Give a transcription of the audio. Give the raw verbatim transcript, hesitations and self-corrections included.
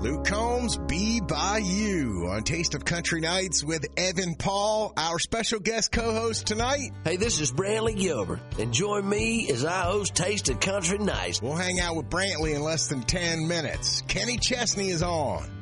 Luke Combs, Be By You on Taste of Country Nights with Evan Paul, our special guest co-host tonight. Hey, this is Brantley Gilbert, and join me as I host Taste of Country Nights. We'll hang out with Brantley in less than ten minutes. Kenny Chesney is on.